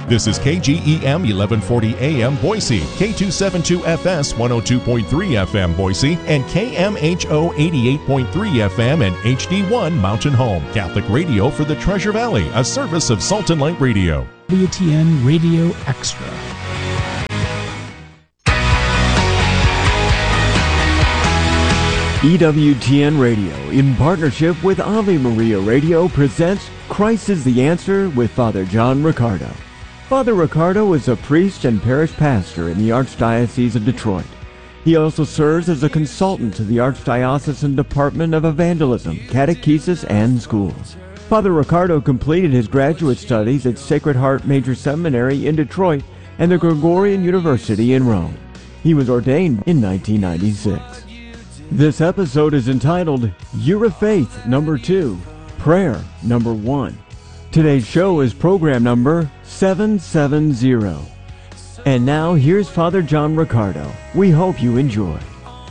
This is KGEM 1140 AM Boise, K272FS 102.3 FM Boise, and KMHO 88.3 FM and HD1 Mountain Home. Catholic radio for the Treasure Valley, a service of Salt and Light Radio. WTN Radio Extra. EWTN Radio, in partnership with Ave Maria Radio, presents Christ is the Answer with Father John Riccardo. Father Riccardo is a priest and parish pastor in the Archdiocese of Detroit. He also serves as a consultant to the Archdiocesan Department of Evangelism, Catechesis, and Schools. Father Riccardo completed his graduate studies at Sacred Heart Major Seminary in Detroit and the Gregorian University in Rome. He was ordained in 1996. This episode is entitled Year of Faith number 2, Prayer number 1. Today's show is program number 770. And now here's Father John Riccardo. We hope you enjoy.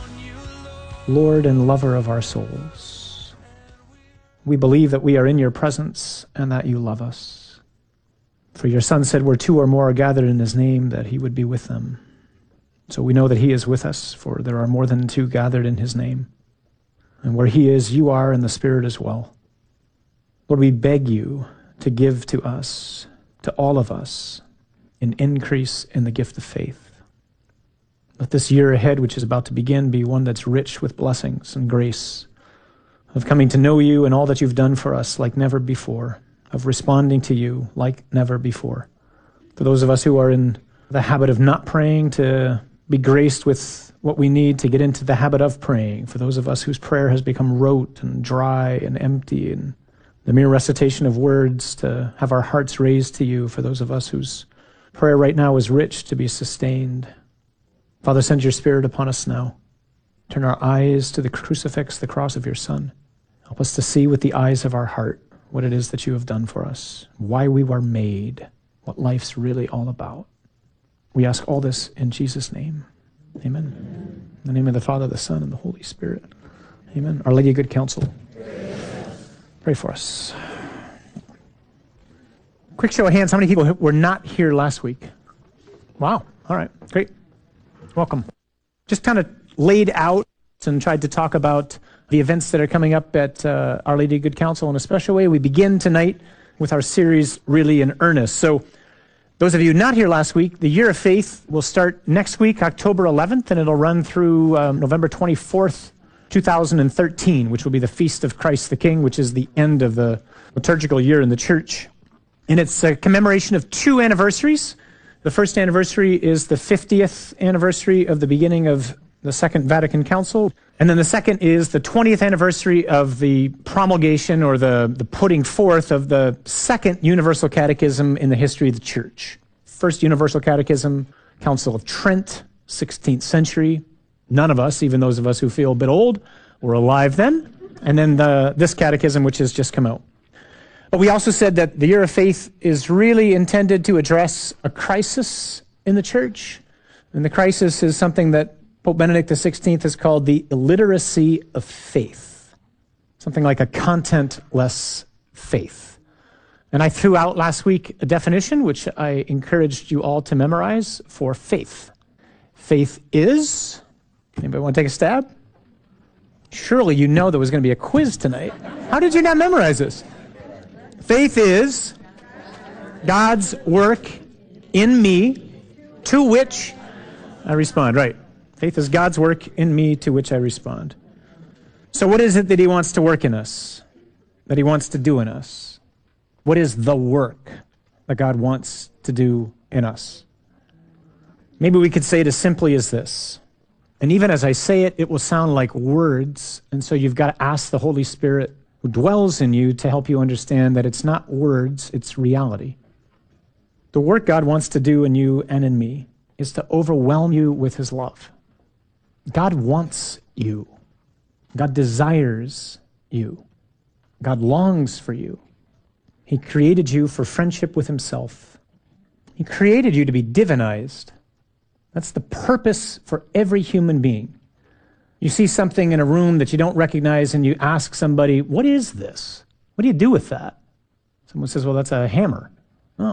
Lord and lover of our souls, we believe that we are in your presence and that you love us. For your Son said, where two or more are gathered in his name, that he would be with them. So we know that he is with us, for there are more than two gathered in his name. And where he is, you are in the Spirit as well. Lord, we beg you to give to us, to all of us, an increase in the gift of faith. Let this year ahead, which is about to begin, be one that's rich with blessings and grace, of coming to know you and all that you've done for us like never before, of responding to you like never before. For those of us who are in the habit of not praying, to be graced with what we need to get into the habit of praying. For those of us whose prayer has become rote and dry and empty and the mere recitation of words, to have our hearts raised to you. For those of us whose prayer right now is rich, to be sustained. Father, send your Spirit upon us now. Turn our eyes to the crucifix, the cross of your Son. Help us to see with the eyes of our heart what it is that you have done for us, why we were made, what life's really all about. We ask all this in Jesus' name. Amen. In the name of the Father, the Son, and the Holy Spirit. Amen. Our Lady of Good Counsel, pray for us. Quick show of hands. How many people were not here last week? Wow. All right. Great. Welcome. Just kind of laid out and tried to talk about the events that are coming up at Our Lady of Good Counsel in a special way. We begin tonight with our series really in earnest. So those of you not here last week, the Year of Faith will start next week, October 11th, and it'll run through November 24th, 2013, which will be the Feast of Christ the King, which is the end of the liturgical year in the church. And it's a commemoration of two anniversaries. The first anniversary is the 50th anniversary of the beginning of the Second Vatican Council. And then the second is the 20th anniversary of the promulgation or the putting forth of the second Universal Catechism in the history of the Church. First Universal Catechism, Council of Trent, 16th century. None of us, even those of us who feel a bit old, were alive then. And then this catechism, which has just come out. But we also said that the Year of Faith is really intended to address a crisis in the Church. And the crisis is something that Pope Benedict XVI has called the illiteracy of faith, something like a contentless faith. And I threw out last week a definition, which I encouraged you all to memorize, for faith. Faith is, anybody want to take a stab? Surely you know there was going to be a quiz tonight. How did you not memorize this? Faith is God's work in me, to which I respond. Right. Faith is God's work in me, to which I respond. So what is it that he wants to work in us, that he wants to do in us? What is the work that God wants to do in us? Maybe we could say it as simply as this. And even as I say it, it will sound like words. And so you've got to ask the Holy Spirit who dwells in you to help you understand that it's not words, it's reality. The work God wants to do in you and in me is to overwhelm you with his love. God wants you. God desires you. God longs for you. He created you for friendship with himself. He created you to be divinized. That's the purpose for every human being. You see something in a room that you don't recognize and you ask somebody, what is this? What do you do with that? Someone says, well, that's a hammer. Oh,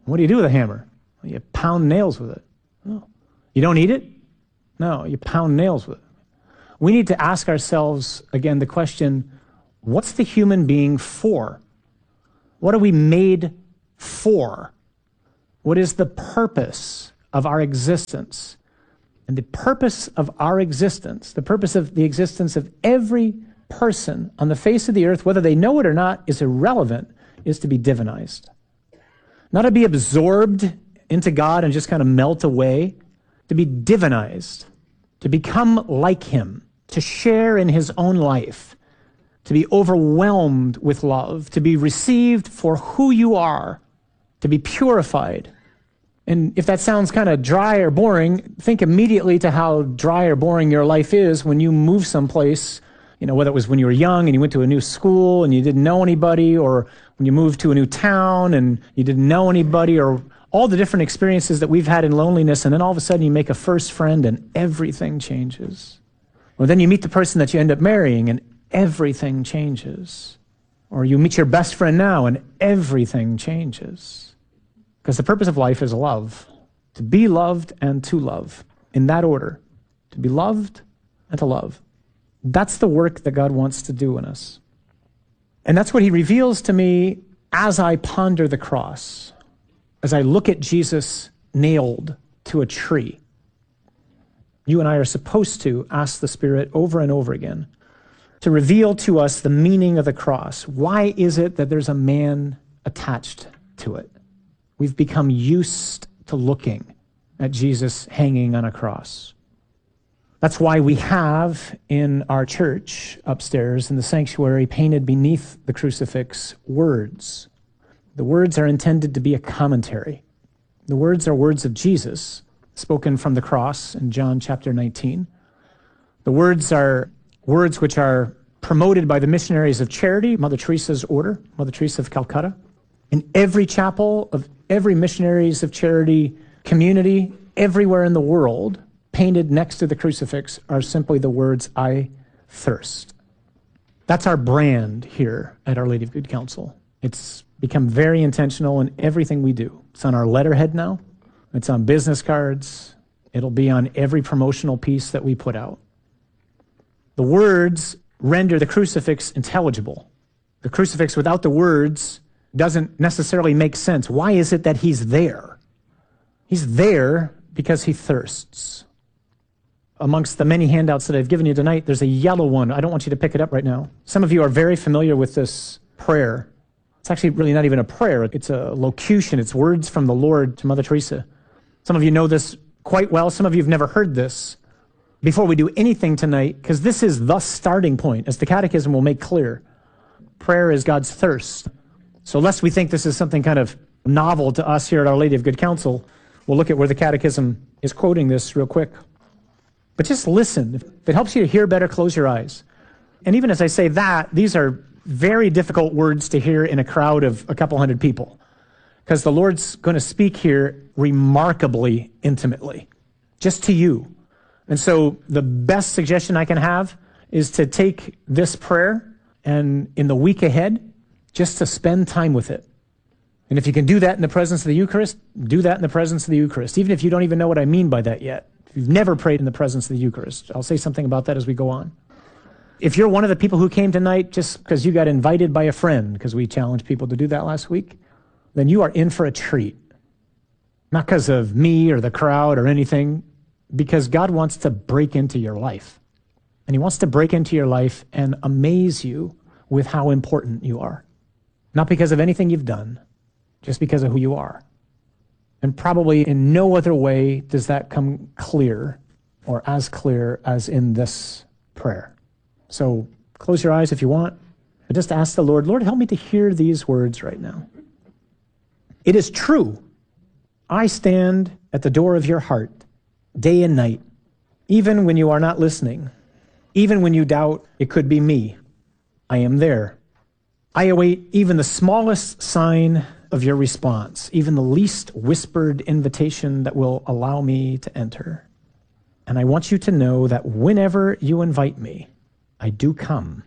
What do you do with a hammer? Well, you pound nails with it. No. You don't eat it? No, you pound nails with it. We need to ask ourselves, again, the question, what's the human being for? What are we made for? What is the purpose of our existence? And the purpose of our existence, the purpose of the existence of every person on the face of the earth, whether they know it or not, is irrelevant, is to be divinized. Not to be absorbed into God and just kind of melt away, to be divinized, to become like him, to share in his own life, to be overwhelmed with love, to be received for who you are, to be purified. And if that sounds kind of dry or boring, think immediately to how dry or boring your life is when you move someplace, whether it was when you were young and you went to a new school and you didn't know anybody, or when you moved to a new town and you didn't know anybody, or all the different experiences that we've had in loneliness, and then all of a sudden you make a first friend and everything changes. Or then you meet the person that you end up marrying and everything changes. Or you meet your best friend now and everything changes. Because the purpose of life is love. To be loved and to love. In that order. To be loved and to love. That's the work that God wants to do in us. And that's what he reveals to me as I ponder the cross. As I look at Jesus nailed to a tree. You and I are supposed to ask the Spirit over and over again to reveal to us the meaning of the cross. Why is it that there's a man attached to it? We've become used to looking at Jesus hanging on a cross. That's why we have in our church upstairs in the sanctuary painted beneath the crucifix words. The words are intended to be a commentary. The words are words of Jesus spoken from the cross in John chapter 19. The words are words which are promoted by the missionaries of charity, Mother Teresa's order, Mother Teresa of Calcutta. In every chapel of every missionaries of charity community, everywhere in the world, painted next to the crucifix are simply the words, I thirst. That's our brand here at Our Lady of Good Counsel. It's become very intentional in everything we do. It's on our letterhead now. It's on business cards. It'll be on every promotional piece that we put out. The words render the crucifix intelligible. The crucifix without the words doesn't necessarily make sense. Why is it that he's there? He's there because he thirsts. Amongst the many handouts that I've given you tonight, there's a yellow one. I don't want you to pick it up right now. Some of you are very familiar with this prayer. It's actually really not even a prayer. It's a locution. It's words from the Lord to Mother Teresa. Some of you know this quite well. Some of you have never heard this. Before we do anything tonight, because this is the starting point, as the Catechism will make clear, prayer is God's thirst. So lest we think this is something kind of novel to us here at Our Lady of Good Counsel, we'll look at where the Catechism is quoting this real quick. But just listen. If it helps you to hear better, close your eyes. And even as I say that, these are very difficult words to hear in a crowd of a couple hundred people, because the Lord's going to speak here remarkably intimately, just to you. And so the best suggestion I can have is to take this prayer and in the week ahead, just to spend time with it. And if you can do that in the presence of the Eucharist, do that in the presence of the Eucharist, even if you don't even know what I mean by that yet. If you've never prayed in the presence of the Eucharist, I'll say something about that as we go on. If you're one of the people who came tonight just because you got invited by a friend, because we challenged people to do that last week, then you are in for a treat. Not because of me or the crowd or anything, because God wants to break into your life. And he wants to break into your life and amaze you with how important you are. Not because of anything you've done, just because of who you are. And probably in no other way does that come clear or as clear as in this prayer. So close your eyes if you want, but just ask the Lord, Lord, help me to hear these words right now. It is true. I stand at the door of your heart day and night, even when you are not listening, even when you doubt it could be me. I am there. I await even the smallest sign of your response, even the least whispered invitation that will allow me to enter. And I want you to know that whenever you invite me, I do come,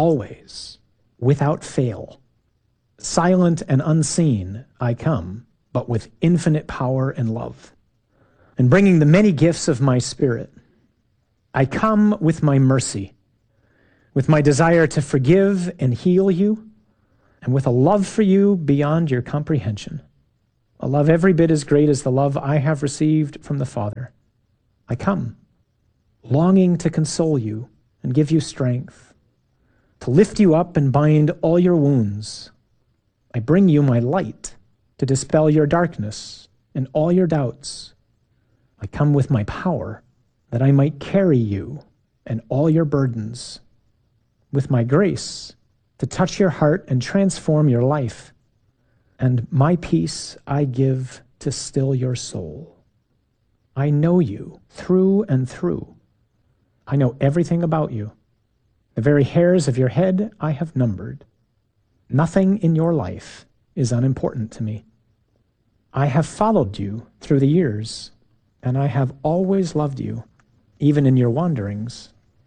always, without fail. Silent and unseen, I come, but with infinite power and love, and bringing the many gifts of my Spirit. I come with my mercy, with my desire to forgive and heal you, and with a love for you beyond your comprehension, a love every bit as great as the love I have received from the Father. I come, longing to console you and give you strength, to lift you up and bind all your wounds. I bring you my light to dispel your darkness and all your doubts. I come with my power that I might carry you and all your burdens, with my grace to touch your heart and transform your life, and my peace I give to still your soul. I know you through and through. I know everything about you. The very hairs of your head I have numbered. Nothing in your life is unimportant to me. I have followed you through the years, and I have always loved you, even in your wanderings.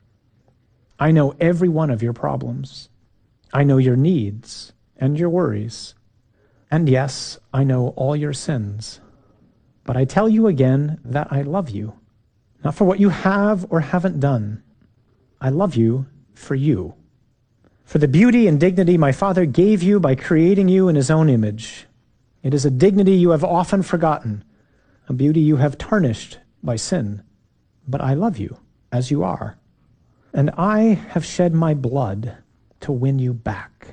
I know every one of your problems. I know your needs and your worries. And yes, I know all your sins. But I tell you again that I love you, not for what you have or haven't done. I love you for you, for the beauty and dignity my Father gave you by creating you in his own image. It is a dignity you have often forgotten, a beauty you have tarnished by sin. But I love you as you are, and I have shed my blood to win you back.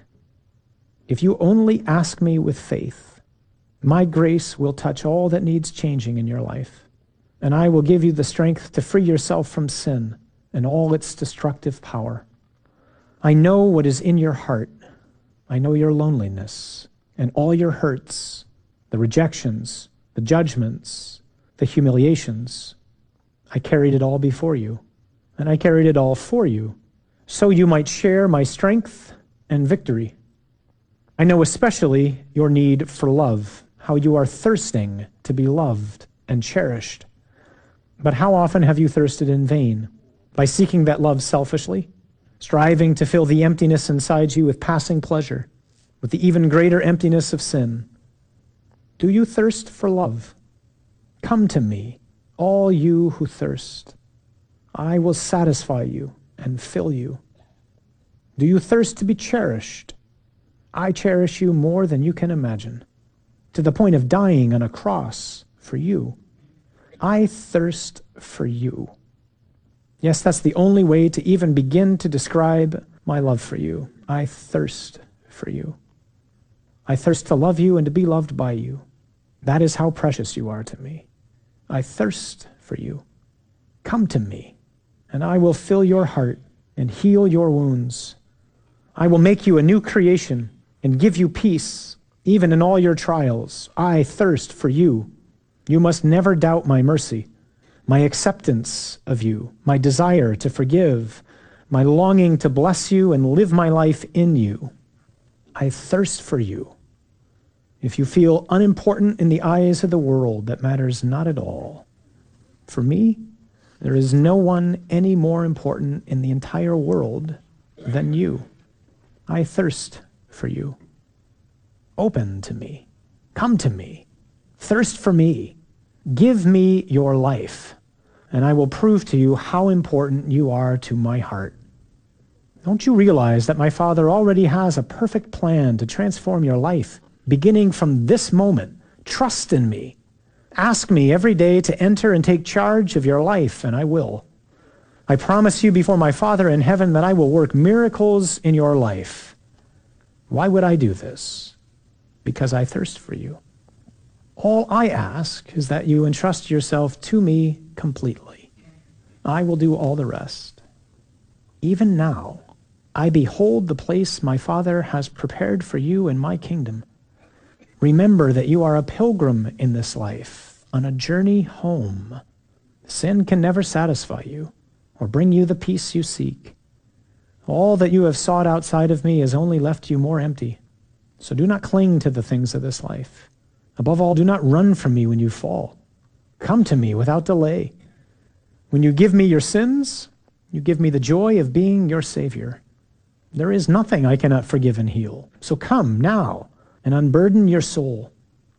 If you only ask me with faith, my grace will touch all that needs changing in your life, and I will give you the strength to free yourself from sin and all its destructive power. I know what is in your heart. I know your loneliness and all your hurts, the rejections, the judgments, the humiliations. I carried it all before you, and I carried it all for you, so you might share my strength and victory. I know especially your need for love, how you are thirsting to be loved and cherished. But how often have you thirsted in vain, by seeking that love selfishly, striving to fill the emptiness inside you with passing pleasure, with the even greater emptiness of sin? Do you thirst for love? Come to me, all you who thirst. I will satisfy you and fill you. Do you thirst to be cherished? I cherish you more than you can imagine, to the point of dying on a cross for you. I thirst for you. Yes, that's the only way to even begin to describe my love for you. I thirst for you. I thirst to love you and to be loved by you. That is how precious you are to me. I thirst for you. Come to me, and I will fill your heart and heal your wounds. I will make you a new creation and give you peace, even in all your trials. I thirst for you. You must never doubt my mercy, my acceptance of you, my desire to forgive, my longing to bless you and live my life in you. I thirst for you. If you feel unimportant in the eyes of the world, that matters not at all. For me, there is no one any more important in the entire world than you. I thirst for you. Open to me. Come to me. Thirst for me. Give me your life, and I will prove to you how important you are to my heart. Don't you realize that my Father already has a perfect plan to transform your life, beginning from this moment? Trust in me. Ask me every day to enter and take charge of your life, and I will. I promise you before my Father in heaven that I will work miracles in your life. Why would I do this? Because I thirst for you. All I ask is that you entrust yourself to me completely. I will do all the rest. Even now, I behold the place my Father has prepared for you in my kingdom. Remember that you are a pilgrim in this life, on a journey home. Sin can never satisfy you or bring you the peace you seek. All that you have sought outside of me has only left you more empty. So do not cling to the things of this life. Above all, do not run from me when you fall. Come to me without delay. When you give me your sins, you give me the joy of being your Savior. There is nothing I cannot forgive and heal. So come now and unburden your soul.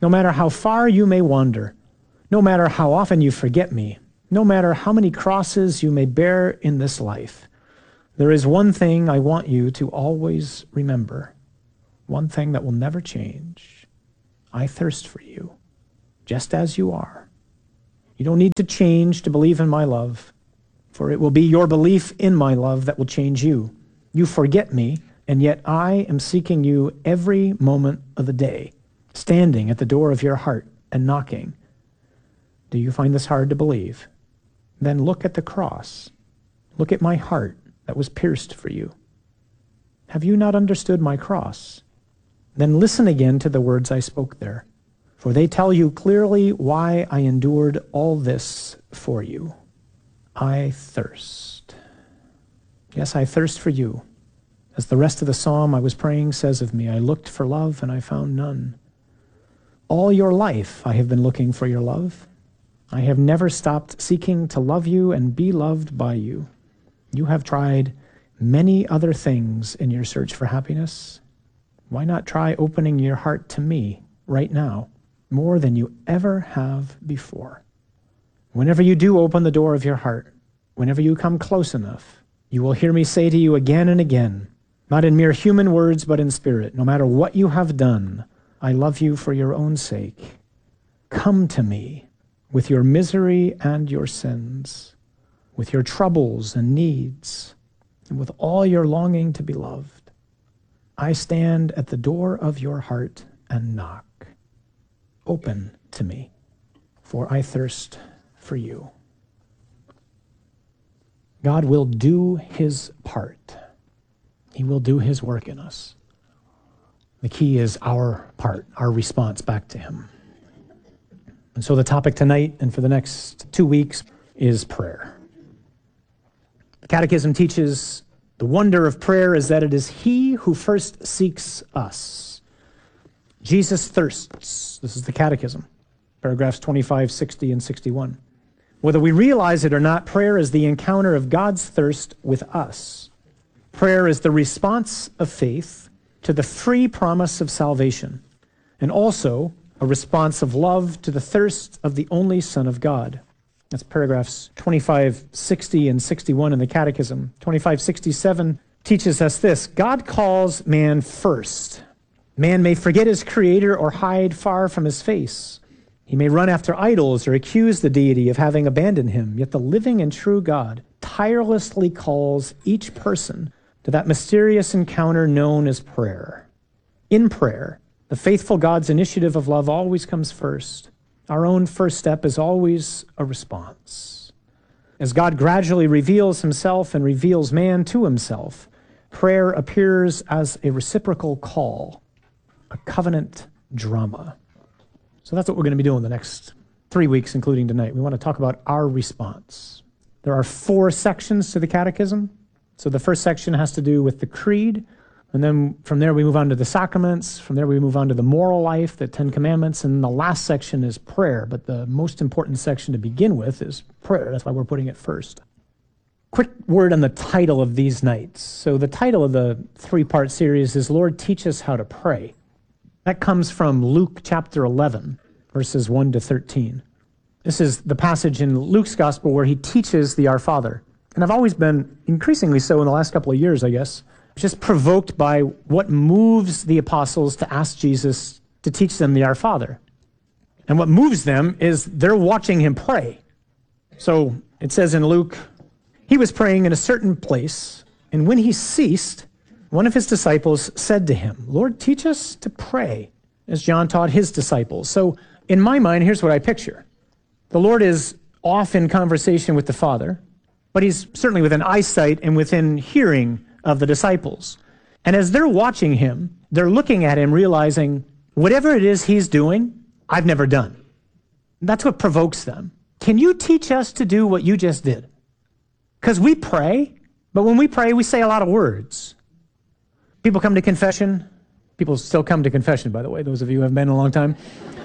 No matter how far you may wander, no matter how often you forget me, no matter how many crosses you may bear in this life, there is one thing I want you to always remember, one thing that will never change. I thirst for you, just as you are. You don't need to change to believe in my love, for it will be your belief in my love that will change you. You forget me, and yet I am seeking you every moment of the day, standing at the door of your heart and knocking. Do you find this hard to believe? Then look at the cross. Look at my heart that was pierced for you. Have you not understood my cross? Then listen again to the words I spoke there, for they tell you clearly why I endured all this for you. I thirst. Yes, I thirst for you. As the rest of the psalm I was praying says of me, I looked for love and I found none. All your life I have been looking for your love. I have never stopped seeking to love you and be loved by you. You have tried many other things in your search for happiness. Why not try opening your heart to me right now, more than you ever have before? Whenever you do open the door of your heart, whenever you come close enough, you will hear me say to you again and again, not in mere human words, but in spirit, no matter what you have done, I love you for your own sake. Come to me with your misery and your sins, with your troubles and needs, and with all your longing to be loved. I stand at the door of your heart and knock. Open to me, for I thirst for you. God will do his part. He will do his work in us. The key is our part, our response back to him. And so the topic tonight and for the next 2 weeks is prayer. The Catechism teaches the wonder of prayer is that it is he who first seeks us. Jesus thirsts. This is the Catechism, paragraphs 25, 60, and 61. Whether we realize it or not, prayer is the encounter of God's thirst with us. Prayer is the response of faith to the free promise of salvation, and also a response of love to the thirst of the only Son of God. That's paragraphs 25, 60, and 61 in the Catechism. 2567 teaches us this: God calls man first. Man may forget his Creator or hide far from his face. He may run after idols or accuse the deity of having abandoned him, yet the living and true God tirelessly calls each person to that mysterious encounter known as prayer. In prayer, the faithful God's initiative of love always comes first. Our own first step is always a response. As God gradually reveals himself and reveals man to himself, prayer appears as a reciprocal call, a covenant drama. So that's what we're going to be doing the next 3 weeks, including tonight. We want to talk about our response. There are 4 sections to the Catechism. So the first section has to do with the Creed, and then from there we move on to the sacraments. From there we move on to the moral life, the 10 Commandments, and the last section is prayer. But the most important section to begin with is prayer. That's why we're putting it first. Quick word on the title of these nights. So the title of the 3-part series is Lord, Teach Us How to Pray. That comes from Luke chapter 11, verses 1 to 13. This is the passage in Luke's gospel where he teaches the Our Father. And I've always been, increasingly so in the last couple of years, I guess, just provoked by what moves the apostles to ask Jesus to teach them the Our Father. And what moves them is they're watching him pray. So it says in Luke, he was praying in a certain place, and when he ceased, one of his disciples said to him, Lord, teach us to pray, as John taught his disciples. So in my mind, here's what I picture. The Lord is off in conversation with the Father, but he's certainly within eyesight and within hearing of the disciples. And as they're watching him, they're looking at him realizing, whatever it is he's doing, I've never done. That's what provokes them. Can you teach us to do what you just did? Because we pray, but when we pray, we say a lot of words. People come to confession. People still come to confession, by the way, those of you who have been in a long time.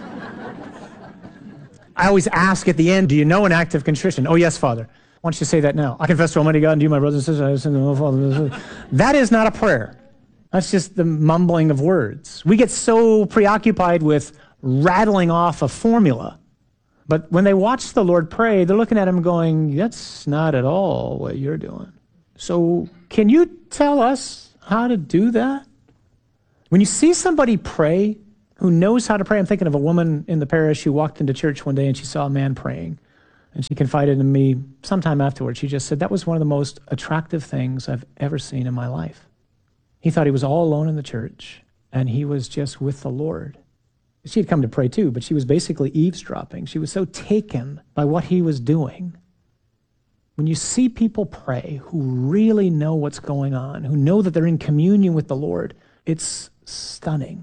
I always ask at the end, do you know an act of contrition? Oh, yes, Father. Why don't you say that now? I confess to Almighty God and to you, my brothers and sisters, I have sinned to my Father. That is not a prayer. That's just the mumbling of words. We get so preoccupied with rattling off a formula. But when they watch the Lord pray, they're looking at him going, that's not at all what you're doing. So can you tell us how to do that? When you see somebody pray who knows how to pray, I'm thinking of a woman in the parish who walked into church one day and she saw a man praying. And she confided in me sometime afterwards. She just said, that was one of the most attractive things I've ever seen in my life. He thought he was all alone in the church and he was just with the Lord. She had come to pray too, but she was basically eavesdropping. She was so taken by what he was doing. When you see people pray who really know what's going on, who know that they're in communion with the Lord, it's stunning.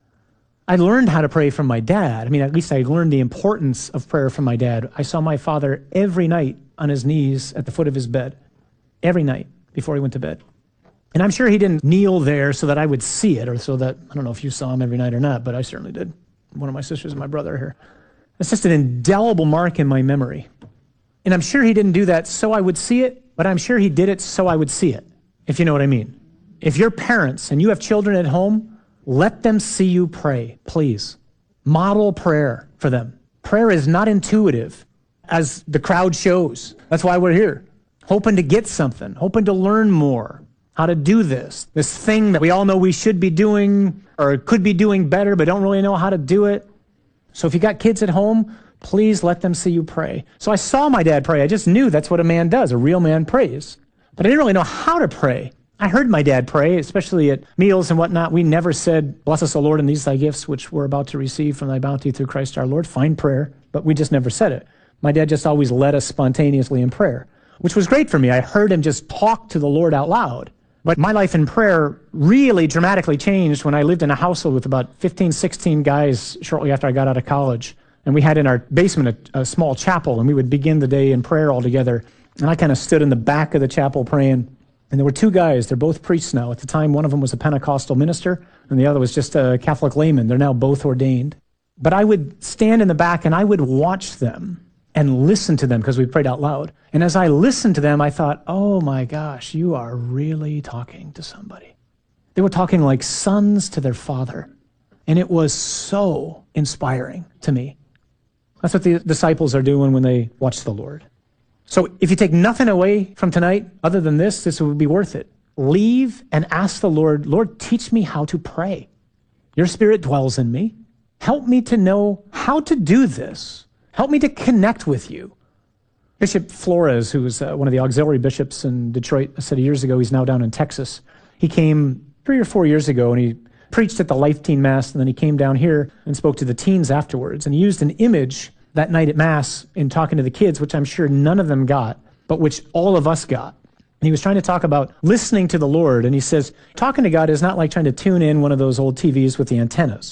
I learned how to pray from my dad. I mean, at least I learned the importance of prayer from my dad. I saw my father every night on his knees at the foot of his bed, every night before he went to bed. And I'm sure he didn't kneel there so that I would see it, or so that, I don't know if you saw him every night or not, but I certainly did. One of my sisters and my brother here. It's just an indelible mark in my memory. And I'm sure he didn't do that so I would see it, but I'm sure he did it so I would see it, if you know what I mean. If you're parents and you have children at home, let them see you pray, please. Model prayer for them. Prayer is not intuitive, as the crowd shows. That's why we're here, hoping to get something, hoping to learn more, how to do this thing that we all know we should be doing or could be doing better, but don't really know how to do it. So if you got kids at home, please let them see you pray. So I saw my dad pray. I just knew that's what a man does. A real man prays. But I didn't really know how to pray. I heard my dad pray, especially at meals and whatnot. We never said, bless us, O Lord, and these thy gifts, which we're about to receive from thy bounty through Christ our Lord. Fine prayer, but we just never said it. My dad just always led us spontaneously in prayer, which was great for me. I heard him just talk to the Lord out loud. But my life in prayer really dramatically changed when I lived in a household with about 15, 16 guys shortly after I got out of college. And we had in our basement a small chapel, and we would begin the day in prayer all together. And I kind of stood in the back of the chapel praying. And there were two guys. They're both priests now. At the time, one of them was a Pentecostal minister, and the other was just a Catholic layman. They're now both ordained. But I would stand in the back, and I would watch them and listen to them because we prayed out loud. And as I listened to them, I thought, oh my gosh, you are really talking to somebody. They were talking like sons to their father. And it was so inspiring to me. That's what the disciples are doing when they watch the Lord. So if you take nothing away from tonight other than this would be worth it. Leave and ask the Lord, Lord, teach me how to pray. Your Spirit dwells in me. Help me to know how to do this. Help me to connect with you. Bishop Flores, who was one of the auxiliary bishops in Detroit a set of years ago, he's now down in Texas. He came 3 or 4 years ago and he preached at the Life Teen Mass, and then he came down here and spoke to the teens afterwards. And he used an image that night at Mass in talking to the kids, which I'm sure none of them got, but which all of us got. And he was trying to talk about listening to the Lord. And he says, talking to God is not like trying to tune in one of those old TVs with the antennas.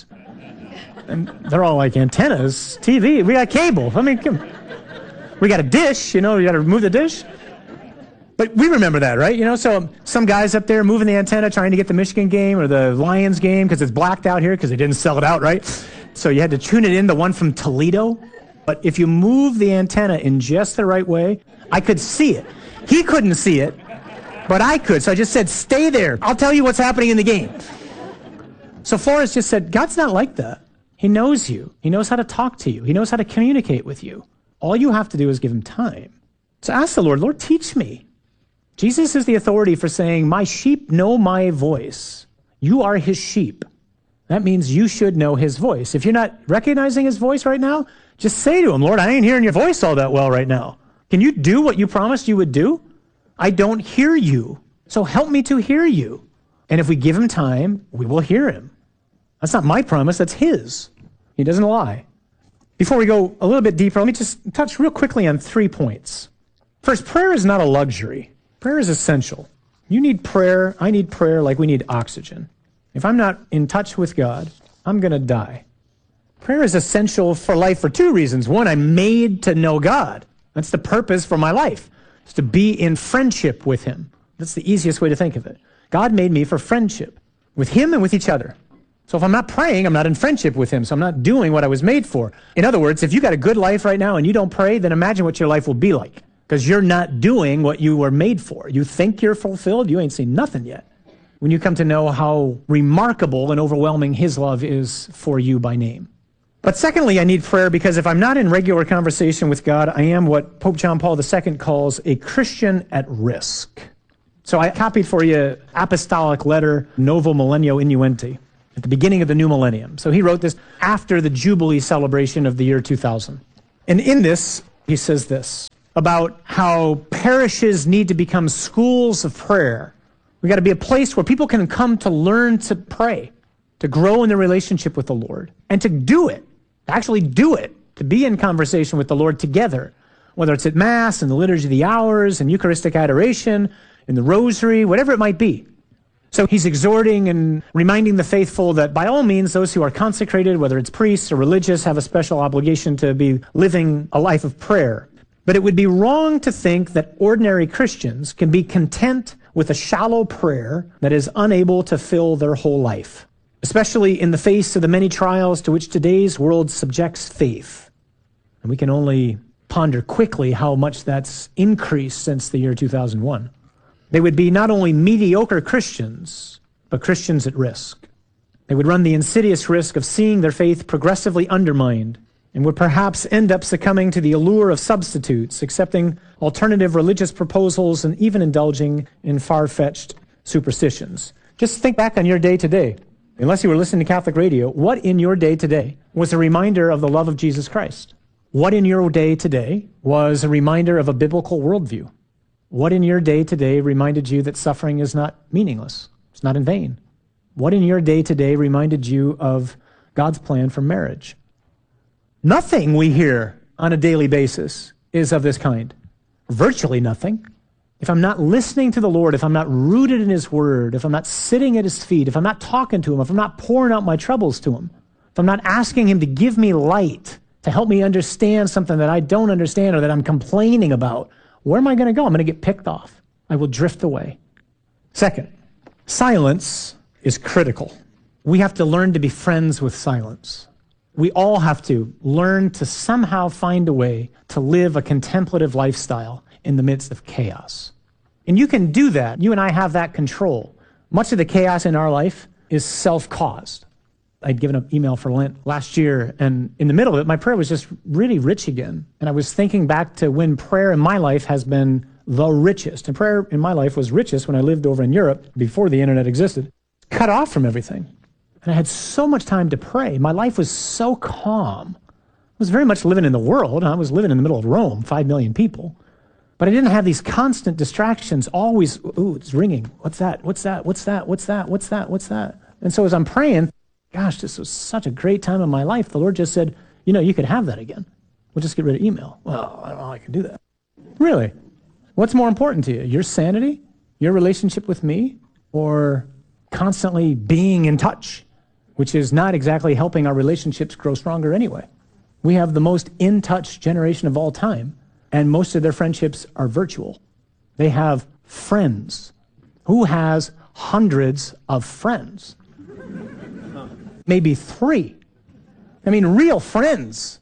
And they're all like, antennas? TV? We got cable. I mean, we got a dish, you got to remove the dish. But we remember that, right? So some guys up there moving the antenna trying to get the Michigan game or the Lions game because it's blacked out here because they didn't sell it out, right? So you had to tune it in, the one from Toledo. But if you move the antenna in just the right way, I could see it. He couldn't see it, but I could. So I just said, stay there. I'll tell you what's happening in the game. So Flores just said, God's not like that. He knows you. He knows how to talk to you. He knows how to communicate with you. All you have to do is give him time. So ask the Lord, Lord, teach me. Jesus is the authority for saying, my sheep know my voice. You are his sheep. That means you should know his voice. If you're not recognizing his voice right now, just say to him, Lord, I ain't hearing your voice all that well right now. Can you do what you promised you would do? I don't hear you. So help me to hear you. And if we give him time, we will hear him. That's not my promise, that's his. He doesn't lie. Before we go a little bit deeper, let me just touch real quickly on 3 points. First, prayer is not a luxury. Prayer is essential. You need prayer, I need prayer like we need oxygen. If I'm not in touch with God, I'm going to die. Prayer is essential for life for 2 reasons. One, I'm made to know God. That's the purpose for my life, is to be in friendship with him. That's the easiest way to think of it. God made me for friendship with him and with each other. So if I'm not praying, I'm not in friendship with him, so I'm not doing what I was made for. In other words, if you got a good life right now and you don't pray, then imagine what your life will be like, because you're not doing what you were made for. You think you're fulfilled, you ain't seen nothing yet. When you come to know how remarkable and overwhelming his love is for you by name. But secondly, I need prayer because if I'm not in regular conversation with God, I am what Pope John Paul II calls a Christian at risk. So I copied for you Apostolic Letter Novo Millennio Innuenti at the beginning of the new millennium. So he wrote this after the Jubilee celebration of the year 2000. And in this, he says this about how parishes need to become schools of prayer. We got to be a place where people can come to learn to pray, to grow in their relationship with the Lord, and to do it, to actually do it, to be in conversation with the Lord together, whether it's at Mass, in the Liturgy of the Hours, in Eucharistic adoration, in the Rosary, whatever it might be. So he's exhorting and reminding the faithful that by all means, those who are consecrated, whether it's priests or religious, have a special obligation to be living a life of prayer. But it would be wrong to think that ordinary Christians can be content with a shallow prayer that is unable to fill their whole life, especially in the face of the many trials to which today's world subjects faith. And we can only ponder quickly how much that's increased since the year 2001. They would be not only mediocre Christians, but Christians at risk. They would run the insidious risk of seeing their faith progressively undermined and would perhaps end up succumbing to the allure of substitutes, accepting alternative religious proposals and even indulging in far-fetched superstitions. Just think back on your day today. Unless you were listening to Catholic radio, what in your day today was a reminder of the love of Jesus Christ? What in your day today was a reminder of a biblical worldview? What in your day today reminded you that suffering is not meaningless? It's not in vain. What in your day today reminded you of God's plan for marriage? Nothing we hear on a daily basis is of this kind. Virtually nothing. If I'm not listening to the Lord, if I'm not rooted in His Word, if I'm not sitting at His feet, if I'm not talking to Him, if I'm not pouring out my troubles to Him, if I'm not asking Him to give me light, to help me understand something that I don't understand or that I'm complaining about, where am I going to go? I'm going to get picked off. I will drift away. Second, silence is critical. We have to learn to be friends with silence. We all have to learn to somehow find a way to live a contemplative lifestyle in the midst of chaos. And you can do that. You and I have that control. Much of the chaos in our life is self-caused. I'd given an email for Lent last year, and in the middle of it, my prayer was just really rich again. And I was thinking back to when prayer in my life has been the richest. And prayer in my life was richest when I lived over in Europe before the internet existed, cut off from everything. And I had so much time to pray. My life was so calm. I was very much living in the world. I was living in the middle of Rome, 5 million people. But I didn't have these constant distractions, always, ooh, it's ringing. What's that? What's that? What's that? What's that? What's that? What's that? And so as I'm praying, gosh, this was such a great time in my life. The Lord just said, you know, you could have that again. We'll just get rid of email. Well, I don't know how I can do that. Really? What's more important to you? Your sanity? Your relationship with me? Or constantly being in touch, which is not exactly helping our relationships grow stronger anyway. We have the most in-touch generation of all time, and most of their friendships are virtual. They have friends. Who has hundreds of friends? Maybe 3. I mean, real friends.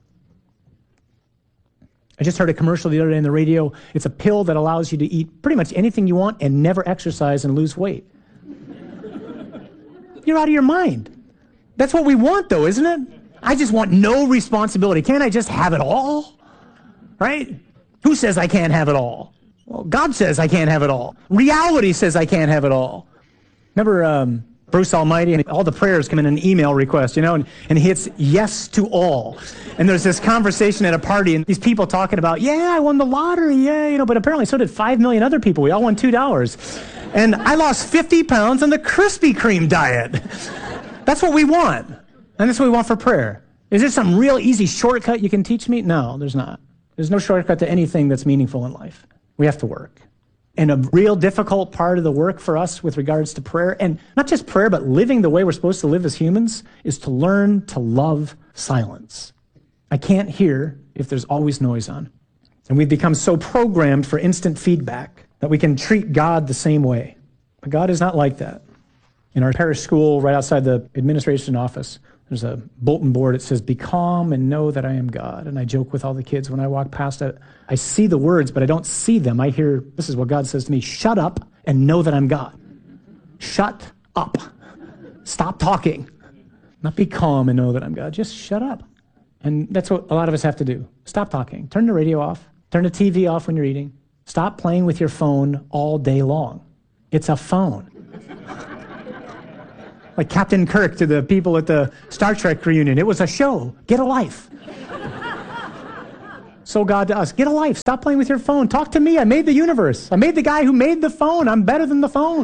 I just heard a commercial the other day on the radio. It's a pill that allows you to eat pretty much anything you want and never exercise and lose weight. You're out of your mind. That's what we want, though, isn't it? I just want no responsibility. Can't I just have it all? Right? Who says I can't have it all? Well, God says I can't have it all. Reality says I can't have it all. Remember Bruce Almighty, and all the prayers come in an email request, you know, and he hits yes to all. And there's this conversation at a party, and these people talking about, yeah, I won the lottery, yeah, you know, but apparently so did 5 million other people. We all won $2. And I lost 50 pounds on the Krispy Kreme diet. That's what we want. And that's what we want for prayer. Is there some real easy shortcut you can teach me? No, there's not. There's no shortcut to anything that's meaningful in life. We have to work. And a real difficult part of the work for us with regards to prayer, and not just prayer, but living the way we're supposed to live as humans, is to learn to love silence. I can't hear if there's always noise on. And we've become so programmed for instant feedback that we can treat God the same way. But God is not like that. In our parish school, right outside the administration office, there's a bulletin board. It says, "Be calm and know that I am God." And I joke with all the kids when I walk past it. I see the words, but I don't see them. I hear, this is what God says to me: shut up and know that I'm God. Shut up. Stop talking. Not be calm and know that I'm God. Just shut up. And that's what a lot of us have to do. Stop talking. Turn the radio off. Turn the TV off when you're eating. Stop playing with your phone all day long. It's a phone. Like Captain Kirk to the people at the Star Trek reunion. It was a show. Get a life. So God to us, get a life. Stop playing with your phone. Talk to me. I made the universe. I made the guy who made the phone. I'm better than the phone.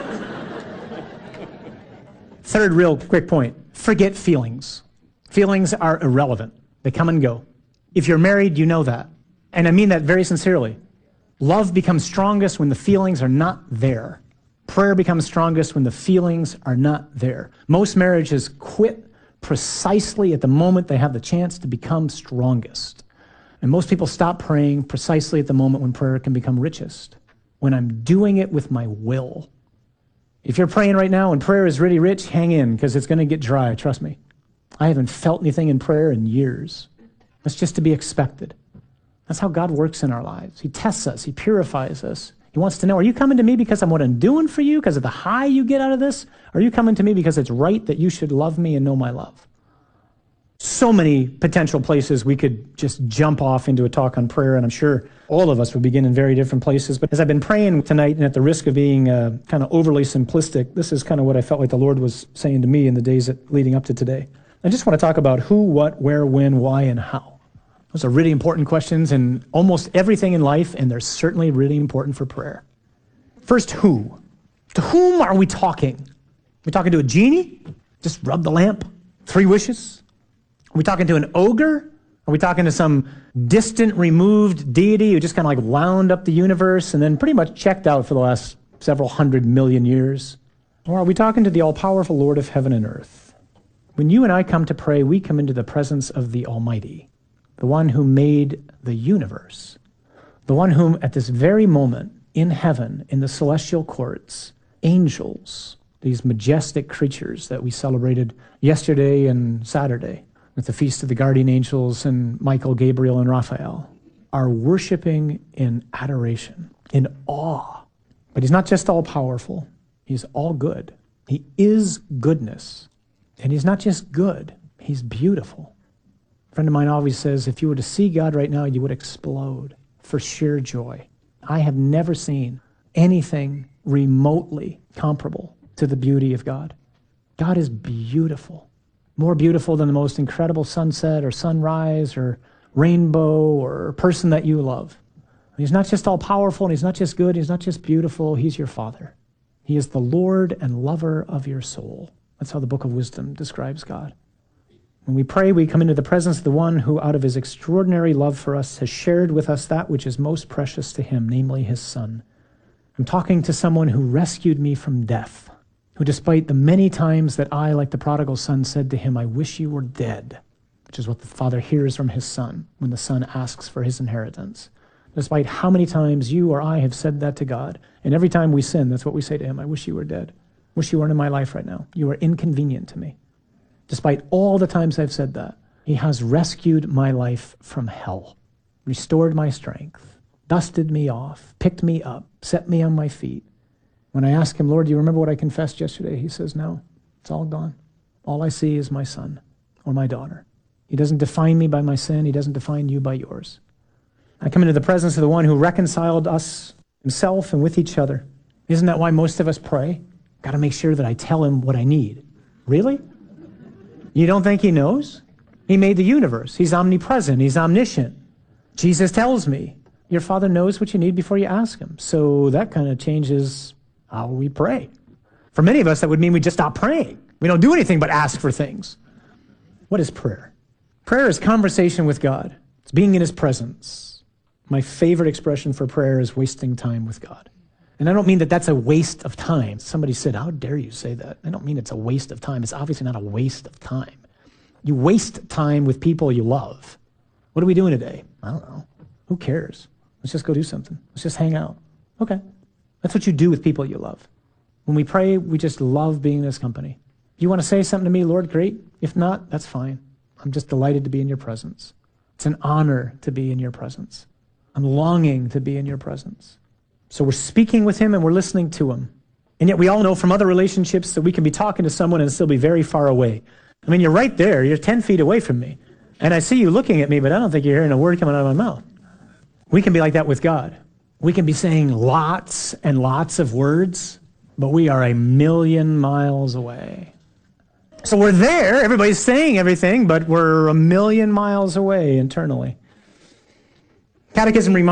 Third real quick point. Forget feelings. Feelings are irrelevant. They come and go. If you're married, you know that. And I mean that very sincerely. Love becomes strongest when the feelings are not there. Prayer becomes strongest when the feelings are not there. Most marriages quit precisely at the moment they have the chance to become strongest. And most people stop praying precisely at the moment when prayer can become richest, when I'm doing it with my will. If you're praying right now and prayer is really rich, hang in, because it's going to get dry, trust me. I haven't felt anything in prayer in years. That's just to be expected. That's how God works in our lives. He tests us. He purifies us. He wants to know, are you coming to me because of what I'm doing for you, because of the high you get out of this? Or are you coming to me because it's right that you should love me and know my love? So many potential places we could just jump off into a talk on prayer, and I'm sure all of us would begin in very different places. But as I've been praying tonight, and at the risk of being kind of overly simplistic, this is kind of what I felt like the Lord was saying to me in the days leading up to today. I just want to talk about who, what, where, when, why, and how. Those are really important questions in almost everything in life, and they're certainly really important for prayer. First, who? To whom are we talking? Are we talking to a genie? Just rub the lamp? 3 wishes? Are we talking to an ogre? Are we talking to some distant, removed deity who just kind of like wound up the universe and then pretty much checked out for the last several 100 million years? Or are we talking to the all-powerful Lord of heaven and earth? When you and I come to pray, we come into the presence of the Almighty, the one who made the universe, the one whom at this very moment in heaven, in the celestial courts, angels, these majestic creatures that we celebrated yesterday and Saturday with the Feast of the Guardian Angels and Michael, Gabriel, and Raphael, are worshiping in adoration, in awe. But he's not just all-powerful. He's all good. He is goodness. And he's not just good. He's beautiful. A friend of mine always says, if you were to see God right now, you would explode for sheer joy. I have never seen anything remotely comparable to the beauty of God. God is beautiful. More beautiful than the most incredible sunset or sunrise or rainbow or person that you love. He's not just all-powerful, and he's not just good, he's not just beautiful, he's your Father. He is the Lord and lover of your soul. That's how the Book of Wisdom describes God. When we pray, we come into the presence of the one who, out of his extraordinary love for us, has shared with us that which is most precious to him, namely his Son. I'm talking to someone who rescued me from death, who despite the many times that I, like the prodigal son, said to him, I wish you were dead, which is what the father hears from his son when the son asks for his inheritance. Despite how many times you or I have said that to God, and every time we sin, that's what we say to him, I wish you were dead. Wish you weren't in my life right now. You are inconvenient to me. Despite all the times I've said that, he has rescued my life from hell, restored my strength, dusted me off, picked me up, set me on my feet. When I ask him, Lord, do you remember what I confessed yesterday? He says, no, it's all gone. All I see is my son or my daughter. He doesn't define me by my sin. He doesn't define you by yours. I come into the presence of the one who reconciled us himself and with each other. Isn't that why most of us pray? Got to make sure that I tell him what I need. Really? You don't think he knows? He made the universe. He's omnipresent. He's omniscient. Jesus tells me, your Father knows what you need before you ask him. So that kind of changes how we pray. For many of us, that would mean we just stop praying. We don't do anything but ask for things. What is prayer? Prayer is conversation with God. It's being in his presence. My favorite expression for prayer is wasting time with God. And I don't mean that that's a waste of time. Somebody said, how dare you say that? I don't mean it's a waste of time. It's obviously not a waste of time. You waste time with people you love. What are we doing today? I don't know. Who cares? Let's just go do something. Let's just hang out. Okay. That's what you do with people you love. When we pray, we just love being in his company. You want to say something to me, Lord, great. If not, that's fine. I'm just delighted to be in your presence. It's an honor to be in your presence. I'm longing to be in your presence. So we're speaking with him and we're listening to him. And yet we all know from other relationships that we can be talking to someone and still be very far away. I mean, you're right there. You're 10 feet away from me. And I see you looking at me, but I don't think you're hearing a word coming out of my mouth. We can be like that with God. We can be saying lots and lots of words, but we are a million miles away. So we're there, everybody's saying everything, but we're a million miles away internally. Catechism reminds